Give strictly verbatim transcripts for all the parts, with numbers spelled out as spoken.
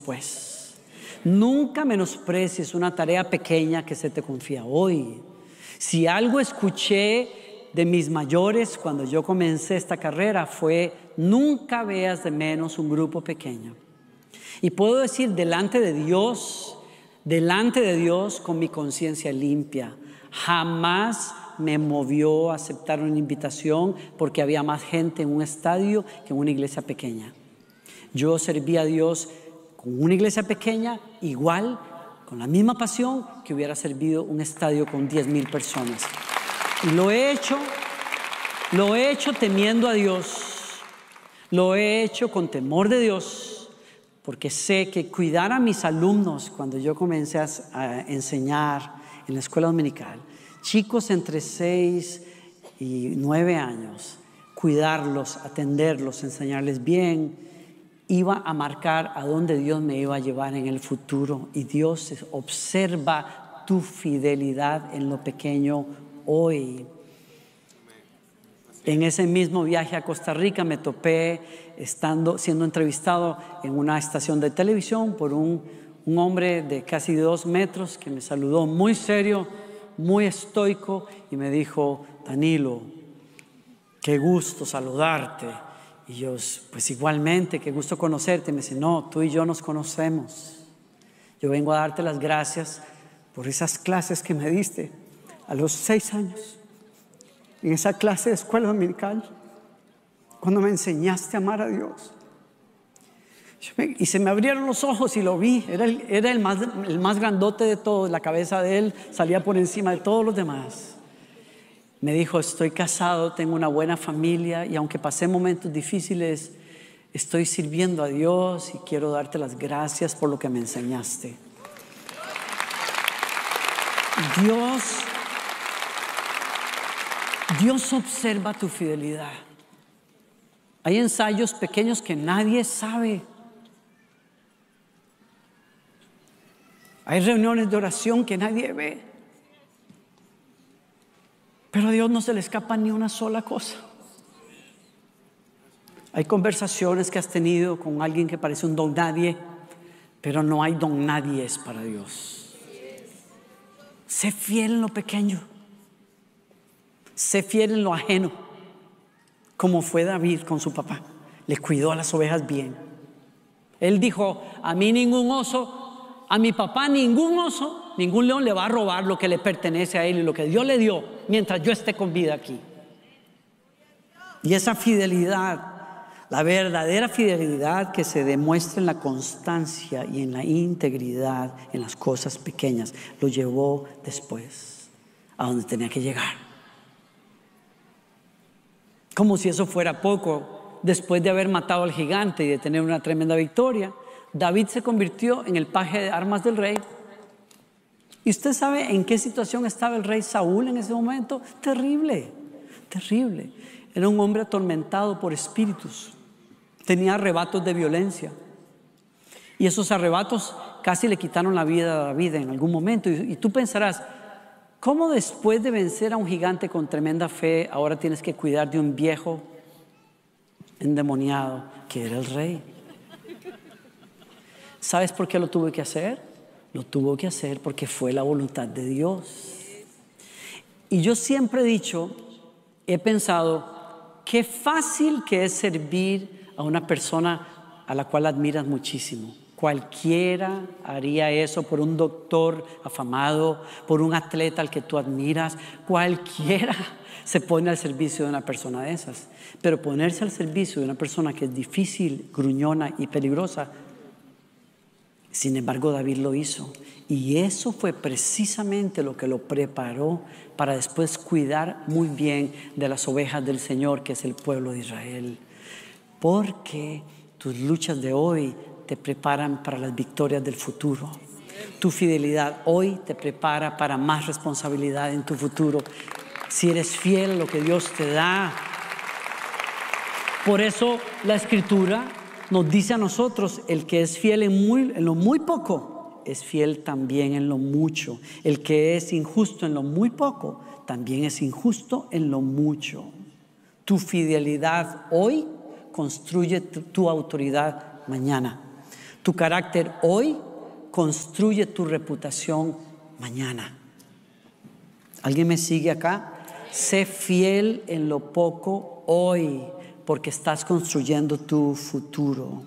después. Nunca menosprecies una tarea pequeña que se te confía hoy. Si algo escuché de mis mayores cuando yo comencé esta carrera fue: nunca veas de menos un grupo pequeño. Y puedo decir delante de Dios, delante de Dios con mi conciencia limpia, jamás me movió a aceptar una invitación porque había más gente en un estadio que en una iglesia pequeña. Yo serví a Dios con una iglesia pequeña igual, con la misma pasión que hubiera servido un estadio con diez mil personas. Y lo he hecho, lo he hecho temiendo a Dios, lo he hecho con temor de Dios, porque sé que cuidar a mis alumnos, cuando yo comencé a, a enseñar en la escuela dominical, chicos entre seis y nueve años, cuidarlos, atenderlos, enseñarles bien, iba a marcar a dónde Dios me iba a llevar en el futuro. Y Dios observa tu fidelidad en lo pequeño hoy. En ese mismo viaje a Costa Rica me topé estando, siendo entrevistado en una estación de televisión por un, un hombre de casi dos metros que me saludó muy serio, muy estoico, y me dijo: Danilo, qué gusto saludarte. Y yo, pues igualmente, qué gusto conocerte. Me dice: no, tú y yo nos conocemos. Yo vengo a darte las gracias por esas clases que me diste a los seis años, en esa clase de escuela dominical, cuando me enseñaste a amar a Dios. Y se me abrieron los ojos y lo vi. Era el, era el, más, el más grandote de todos. La cabeza de él salía por encima de todos los demás. Me dijo: estoy casado, tengo una buena familia, y aunque pasé momentos difíciles, estoy sirviendo a Dios y quiero darte las gracias por lo que me enseñaste. Dios, Dios observa tu fidelidad. Hay ensayos pequeños que nadie sabe. Hay reuniones de oración que nadie ve. Pero a Dios no se le escapa ni una sola cosa. Hay conversaciones que has tenido con alguien que parece un don nadie, pero no hay don nadies para Dios. Sé fiel en lo pequeño. Sé fiel en lo ajeno, como fue David con su papá. Le cuidó a las ovejas bien. Él dijo: a mí ningún oso, a mi papá ningún oso, ningún león le va a robar lo que le pertenece a él y lo que Dios le dio mientras yo esté con vida aquí. Y esa fidelidad, la verdadera fidelidad que se demuestra en la constancia y en la integridad en las cosas pequeñas, lo llevó después a donde tenía que llegar. Como si eso fuera poco, después de haber matado al gigante y de tener una tremenda victoria, David se convirtió en el paje de armas del rey. ¿Y usted sabe en qué situación estaba el rey Saúl en ese momento? Terrible, terrible. Era un hombre atormentado por espíritus. Tenía arrebatos de violencia. Y esos arrebatos casi le quitaron la vida a David en algún momento. Y, y tú pensarás: ¿cómo después de vencer a un gigante con tremenda fe, ahora tienes que cuidar de un viejo endemoniado que era el rey? ¿Sabes por qué lo tuvo que hacer? Lo tuvo que hacer porque fue la voluntad de Dios. Y yo siempre he dicho, he pensado, qué fácil que es servir a una persona a la cual admiras muchísimo. Cualquiera haría eso por un doctor afamado, por un atleta al que tú admiras. Cualquiera se pone al servicio de una persona de esas. Pero ponerse al servicio de una persona que es difícil, gruñona y peligrosa, sin embargo, David lo hizo. Y eso fue precisamente lo que lo preparó para después cuidar muy bien de las ovejas del Señor, que es el pueblo de Israel. Porque tus luchas de hoy te preparan para las victorias del futuro. Tu fidelidad hoy te prepara para más responsabilidad en tu futuro. Si eres fiel a lo que Dios te da. Por eso la Escritura nos dice a nosotros: el que es fiel en, muy, en lo muy poco, es fiel también en lo mucho. El que es injusto en lo muy poco, también es injusto en lo mucho. Tu fidelidad hoy construye tu, tu autoridad mañana. Tu carácter hoy construye tu reputación mañana. ¿Alguien me sigue acá? Sé fiel en lo poco hoy, porque estás construyendo tu futuro.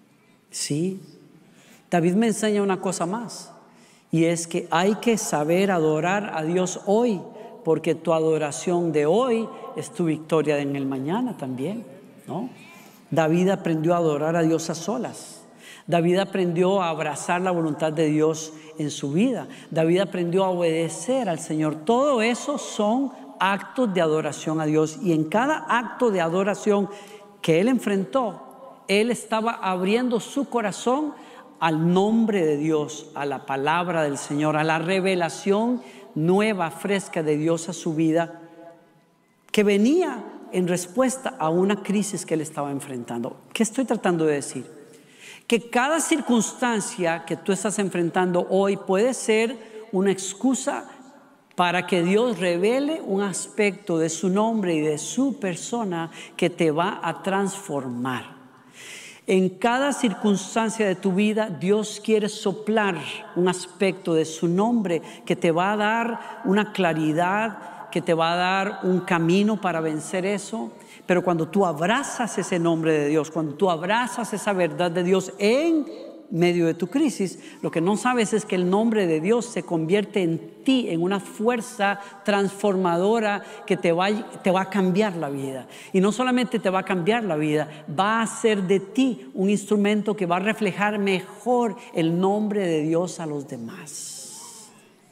¿Sí? David me enseña una cosa más, y es que hay que saber adorar a Dios hoy, porque tu adoración de hoy es tu victoria en el mañana también, ¿no? David aprendió a adorar a Dios a solas. David aprendió a abrazar la voluntad de Dios en su vida. David aprendió a obedecer al Señor. Todo eso son actos de adoración a Dios, y en cada acto de adoración que él enfrentó, él estaba abriendo su corazón al nombre de Dios, a la palabra del Señor, a la revelación nueva, fresca de Dios a su vida, que venía en respuesta a una crisis que él estaba enfrentando. ¿Qué estoy tratando de decir? Que cada circunstancia que tú estás enfrentando hoy puede ser una excusa para que Dios revele un aspecto de su nombre y de su persona que te va a transformar. En cada circunstancia de tu vida, Dios quiere soplar un aspecto de su nombre que te va a dar una claridad, que te va a dar un camino para vencer eso. Pero cuando tú abrazas ese nombre de Dios, cuando tú abrazas esa verdad de Dios en medio de tu crisis, lo que no sabes es que el nombre de Dios se convierte en ti, en una fuerza transformadora que te va, te va a cambiar la vida. Y no solamente te va a cambiar la vida, va a hacer de ti un instrumento que va a reflejar mejor el nombre de Dios a los demás.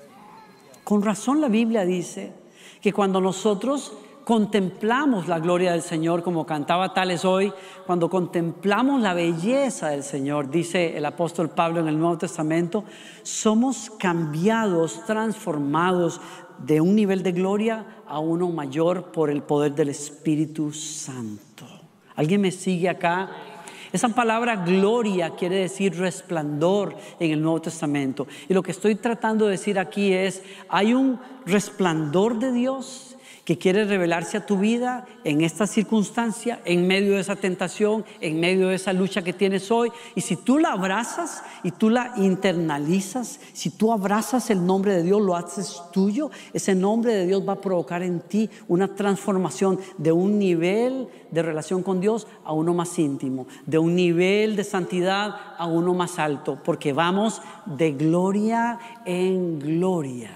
Con razón la Biblia dice que cuando nosotros contemplamos la gloria del Señor, como cantaba Tales hoy, cuando contemplamos la belleza del Señor, dice el apóstol Pablo en el Nuevo Testamento, somos cambiados, transformados de un nivel de gloria a uno mayor por el poder del Espíritu Santo. ¿Alguien me sigue acá? Esa palabra gloria quiere decir resplandor en el Nuevo Testamento. Y lo que estoy tratando de decir aquí es, hay un resplandor de Dios que quiere revelarse a tu vida en esta circunstancia, en medio de esa tentación, en medio de esa lucha que tienes hoy. Y si tú la abrazas y tú la internalizas, si tú abrazas el nombre de Dios, lo haces tuyo, ese nombre de Dios va a provocar en ti una transformación de un nivel de relación con Dios a uno más íntimo, de un nivel de santidad a uno más alto, porque vamos de gloria en gloria.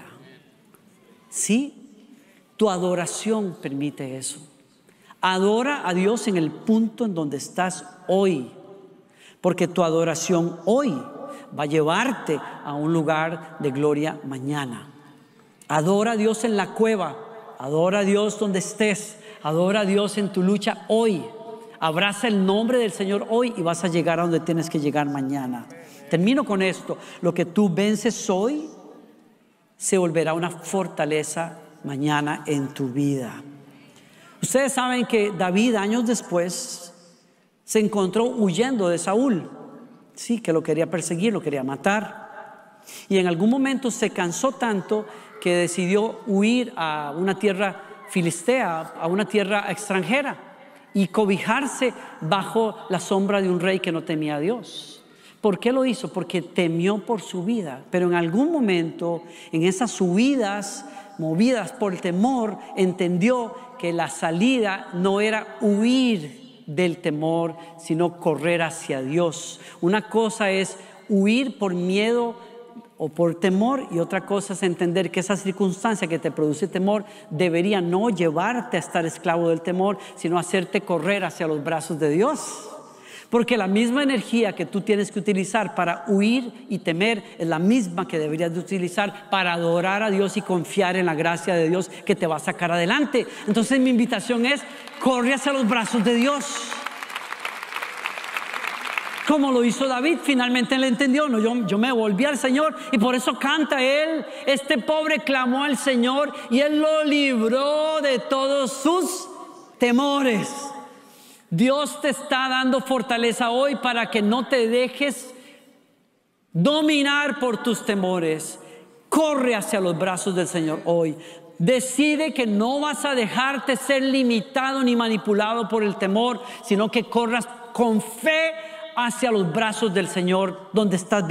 ¿Sí? Tu adoración permite eso. Adora a Dios en el punto en donde estás hoy, porque tu adoración hoy va a llevarte a un lugar de gloria mañana. Adora a Dios en la cueva, adora a Dios donde estés, adora a Dios en tu lucha hoy. Abraza el nombre del Señor hoy y vas a llegar a donde tienes que llegar mañana. Termino con esto. Lo que tú vences hoy se volverá una fortaleza mañana en tu vida. Ustedes saben que David, años después, se encontró huyendo de Saúl. Sí, que lo quería perseguir, lo quería matar. Y en algún momento se cansó tanto que decidió huir a una tierra filistea, a una tierra extranjera, y cobijarse bajo la sombra de un rey que no temía a Dios. ¿Por qué lo hizo? Porque temió por su vida. Pero en algún momento, en esas huidas movidas por el temor, entendió que la salida no era huir del temor, sino correr hacia Dios. Una cosa es huir por miedo o por temor, y otra cosa es entender que esa circunstancia que te produce temor debería no llevarte a estar esclavo del temor, sino hacerte correr hacia los brazos de Dios. Porque la misma energía que tú tienes que utilizar para huir y temer es la misma que deberías de utilizar para adorar a Dios y confiar en la gracia de Dios que te va a sacar adelante. Entonces mi invitación es, corre hacia los brazos de Dios. Como lo hizo David, finalmente él entendió, no, yo, yo me volví al Señor, y por eso canta él, este pobre clamó al Señor y él lo libró de todos sus temores. Dios te está dando fortaleza hoy para que no te dejes dominar por tus temores. Corre hacia los brazos del Señor hoy. Decide que no vas a dejarte ser limitado ni manipulado por el temor, sino que corras con fe hacia los brazos del Señor donde estás